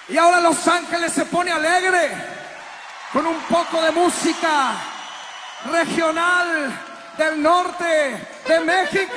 Y ahora Los Ángeles se pone alegre con un poco de música regional del norte de México.